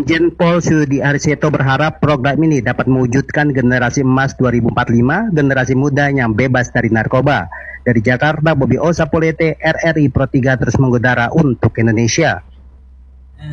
Irjen Pol Sudi Ariseto berharap program ini dapat mewujudkan generasi emas 2045, generasi muda yang bebas dari narkoba. Dari Jakarta, Bobi Osapolete, RRI Pro 3 terus mengudara untuk Indonesia.